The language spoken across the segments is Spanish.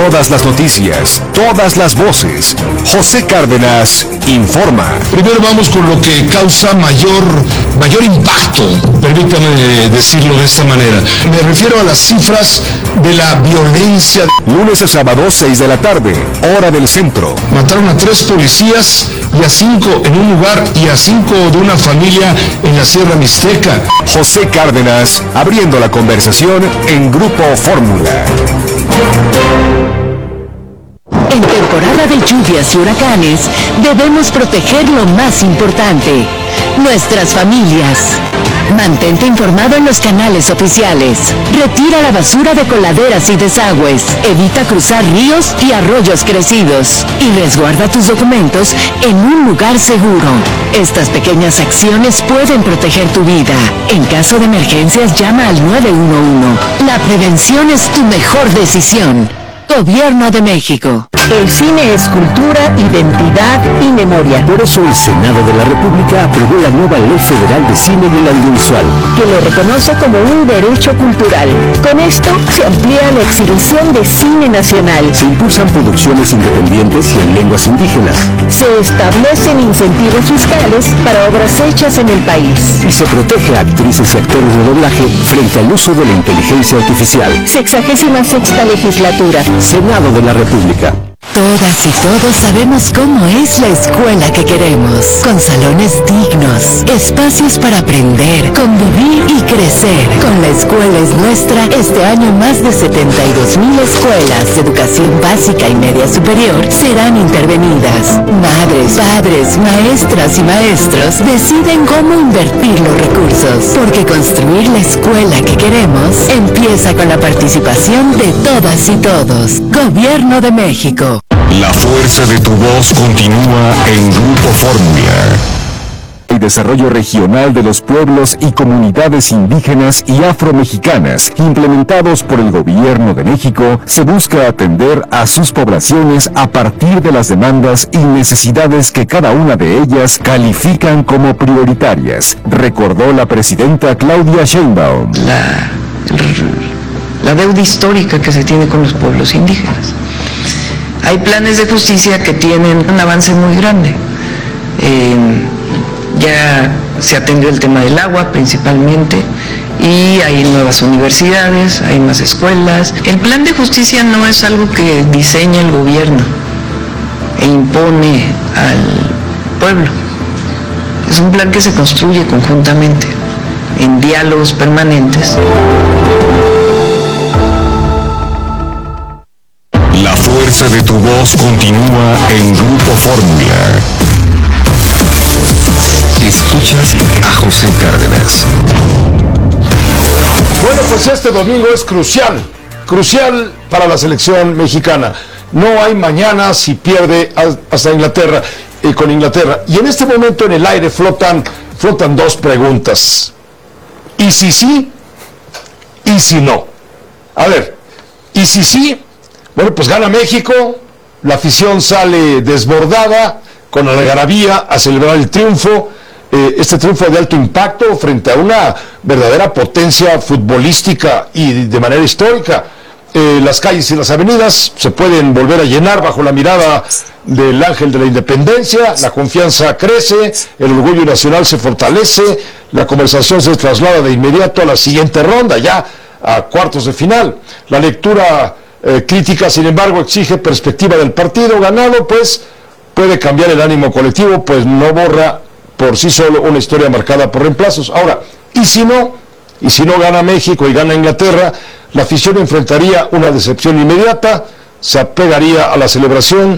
Todas las noticias, todas las voces. José Cárdenas informa. Primero vamos con lo que causa mayor impacto, permítame decirlo de esta manera. Me refiero a las cifras de la violencia. Lunes a sábado, 6 de la tarde, hora del centro. Mataron a 3 policías y a 5 en un lugar y a 5 de una familia en la Sierra Mixteca. José Cárdenas, abriendo la conversación en Grupo Fórmula. En temporada de lluvias y huracanes, debemos proteger lo más importante, nuestras familias. Mantente informado en los canales oficiales. Retira la basura de coladeras y desagües. Evita cruzar ríos y arroyos crecidos. Y resguarda tus documentos en un lugar seguro. Estas pequeñas acciones pueden proteger tu vida. En caso de emergencias, llama al 911. La prevención es tu mejor decisión. Gobierno de México. El cine es cultura, identidad y memoria. Por eso el Senado de la República aprobó la nueva Ley Federal de Cine del Audiovisual, que lo reconoce como un derecho cultural. Con esto se amplía la exhibición de cine nacional. Se impulsan producciones independientes y en lenguas indígenas. Se establecen incentivos fiscales para obras hechas en el país. Y se protege a actrices y actores de doblaje frente al uso de la inteligencia artificial. 66ª legislatura. Senado de la República. Todas y todos sabemos cómo es la escuela que queremos, con salones dignos, espacios para aprender, convivir y crecer. Con La Escuela es Nuestra, este año más de 72,000 escuelas de educación básica y media superior serán intervenidas. Madres, padres, maestras y maestros deciden cómo invertir los recursos, porque construir la escuela que queremos empieza con la participación de todas y todos. Gobierno de México. La fuerza de tu voz continúa en Grupo Fórmula. El desarrollo regional de los pueblos y comunidades indígenas y afromexicanas implementados por el Gobierno de México se busca atender a sus poblaciones a partir de las demandas y necesidades que cada una de ellas califican como prioritarias, recordó la presidenta Claudia Sheinbaum. La deuda histórica que se tiene con los pueblos indígenas. Hay planes de justicia que tienen un avance muy grande. Ya se atendió el tema del agua principalmente y hay nuevas universidades, hay más escuelas. El plan de justicia no es algo que diseña el gobierno e impone al pueblo. Es un plan que se construye conjuntamente, en diálogos permanentes. La fuerza de tu voz continúa en Grupo Fórmula. Escuchas a José Cárdenas. Bueno, pues este domingo es crucial para la selección mexicana. No hay mañana si pierde hasta Inglaterra, con Inglaterra. Y en este momento en el aire flotan 2 preguntas. ¿Y si sí? ¿Y si no? A ver, ¿y si sí? Bueno, pues gana México, la afición sale desbordada, con algarabía a celebrar el triunfo, este triunfo de alto impacto frente a una verdadera potencia futbolística y de manera histórica. Las calles y las avenidas se pueden volver a llenar bajo la mirada del ángel de la independencia, la confianza crece, el orgullo nacional se fortalece, la conversación se traslada de inmediato a la siguiente ronda, ya a cuartos de final. La lectura crítica, sin embargo, exige perspectiva del partido ganado, pues puede cambiar el ánimo colectivo, pues no borra por sí solo una historia marcada por reemplazos. Ahora, ¿y si no gana México y gana Inglaterra? La afición enfrentaría una decepción inmediata, se apagaría la celebración,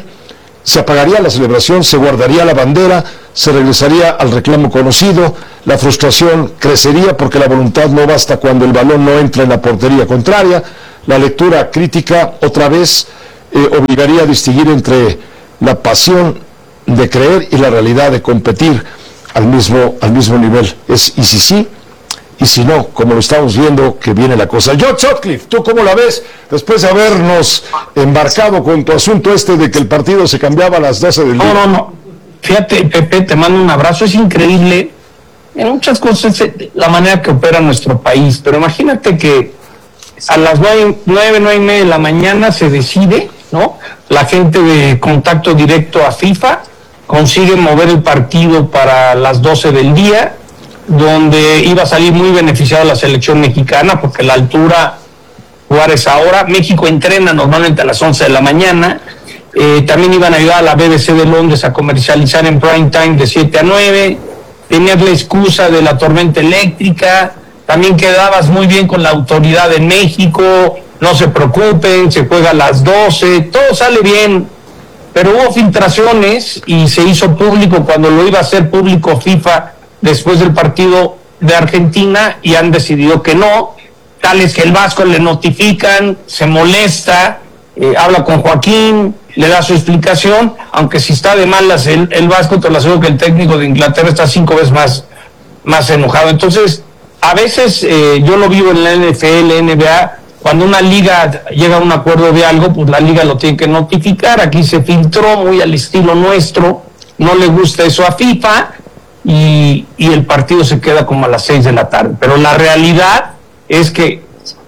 se guardaría la bandera, se regresaría al reclamo conocido, la frustración crecería porque la voluntad no basta cuando el balón no entra en la portería contraria. La lectura crítica otra vez obligaría a distinguir entre la pasión de creer y la realidad de competir al mismo nivel. Es y si sí, y si no, como lo estamos viendo que viene la cosa. George Sutcliffe, ¿tú cómo la ves después de habernos embarcado con tu asunto de que el partido se cambiaba a las 12 del día? No. Fíjate, Pepe, te mando un abrazo. Es increíble en muchas cosas la manera que opera nuestro país, pero imagínate que a las 9:30 de la mañana se decide ¿no? La gente de contacto directo a FIFA consigue mover el partido para las 12 del día, donde iba a salir muy beneficiada la selección mexicana, porque la altura, jugar esa hora. México entrena normalmente a las 11 de la mañana. También iban a ayudar a la BBC de Londres a comercializar en prime time de 7 a 9. Tenías la excusa de la tormenta eléctrica. También quedabas muy bien con la autoridad de México. No se preocupen, se juega a las 12. Todo sale bien. Pero hubo filtraciones y se hizo público cuando lo iba a hacer público FIFA después del partido de Argentina, y han decidido que no. Tal es que el Vasco le notifican, se molesta, habla con Joaquín, le da su explicación, aunque si está de malas el Vasco, te lo aseguro que el técnico de Inglaterra está 5 veces más enojado. Entonces, a veces yo lo vivo en la NFL, NBA, cuando una liga llega a un acuerdo de algo, pues la liga lo tiene que notificar. Aquí se filtró muy al estilo nuestro, no le gusta eso a FIFA, y el partido se queda como a las 6 de la tarde. Pero la realidad es que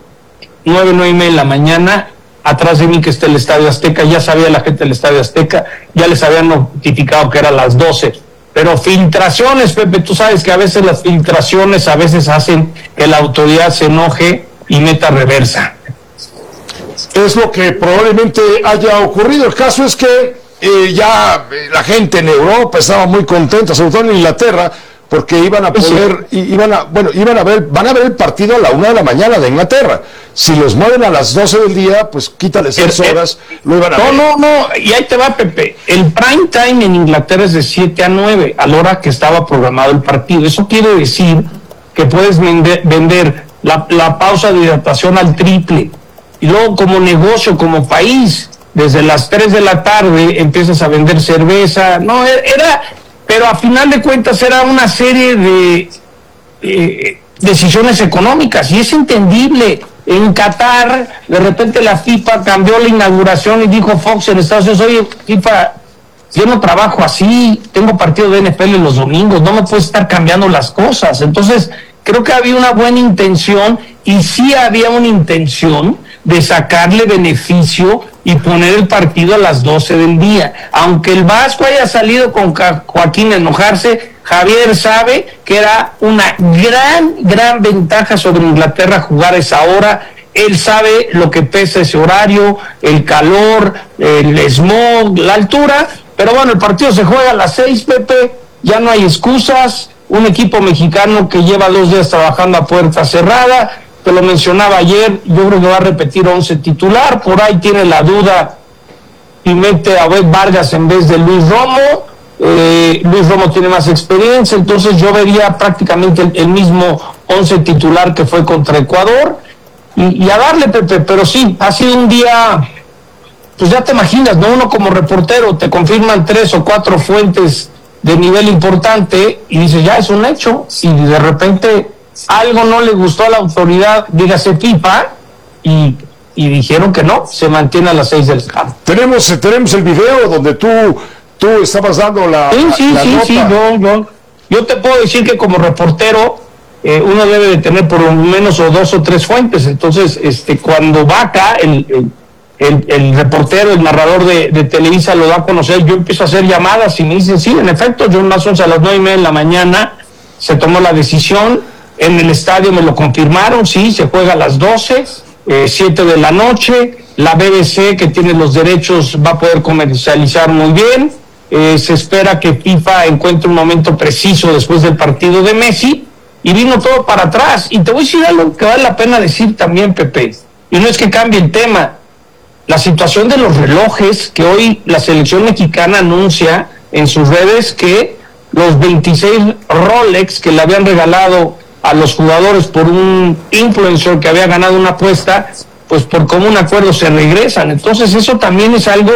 9:30 de la mañana, atrás de mí que está el Estadio Azteca, ya sabía la gente del Estadio Azteca, ya les habían notificado que era las 12. Pero filtraciones, Pepe, tú sabes que a veces las filtraciones a veces hacen que la autoridad se enoje y meta reversa. Es lo que probablemente haya ocurrido. El caso es que ya la gente en Europa estaba muy contenta, sobre todo en Inglaterra, porque iban a poder, van a ver el partido a la 1 de la mañana de Inglaterra. Si los mueven a las 12 del día, pues quítale 6 horas, lo iban a ver. No, y ahí te va, Pepe. El prime time en Inglaterra es de 7 a 9, a la hora que estaba programado el partido. Eso quiere decir que puedes vender la pausa de hidratación al triple. Y luego, como negocio, como país, desde las 3 de la tarde empiezas a vender cerveza. No, pero a final de cuentas era una serie de decisiones económicas, y es entendible. En Qatar, de repente la FIFA cambió la inauguración y dijo Fox en Estados Unidos: oye, FIFA, yo no trabajo así, tengo partido de NFL los domingos, no me puedes estar cambiando las cosas. Entonces, creo que había una buena intención, y sí había una intención de sacarle beneficio y poner el partido a las 12 del día. Aunque el Vasco haya salido con Joaquín a enojarse, Javier sabe que era una gran ventaja sobre Inglaterra jugar a esa hora. Él sabe lo que pesa ese horario, el calor, el smog, la altura. Pero bueno, el partido se juega a las 6, Pepe, ya no hay excusas. Un equipo mexicano que lleva 2 días trabajando a puerta cerrada. Te lo mencionaba ayer, yo creo que va a repetir 11 titular. Por ahí tiene la duda y mete a Obed Vargas en vez de Luis Romo. Luis Romo tiene más experiencia, entonces yo vería prácticamente el mismo 11 titular que fue contra Ecuador. Y a darle, Pepe. Pero sí, ha sido un día, pues ya te imaginas, ¿no? Uno como reportero te confirman 3 o 4 fuentes de nivel importante y dices, ya es un hecho. Y de repente algo no le gustó a la autoridad, dígase FIFA, y dijeron que no, se mantiene a las 6 del campo. Tenemos el video donde tú estabas dando la nota. Yo te puedo decir que como reportero uno debe de tener por lo menos 2 o 3 fuentes. Entonces, cuando va acá el reportero, el narrador de Televisa lo da a conocer, yo empiezo a hacer llamadas y me dicen, sí, en efecto, John Mason, a las 9:30 de la mañana se tomó la decisión. En el estadio me lo confirmaron, sí, se juega a las 12, 7 de la noche. La BBC, que tiene los derechos, va a poder comercializar muy bien. Se espera que FIFA encuentre un momento preciso después del partido de Messi, y vino todo para atrás. Y te voy a decir algo que vale la pena decir también, Pepe, y no es que cambie el tema. La situación de los relojes, que hoy la selección mexicana anuncia en sus redes que los 26 Rolex que le habían regalado a los jugadores por un influencer que había ganado una apuesta, pues por común acuerdo se regresan. Entonces eso también es algo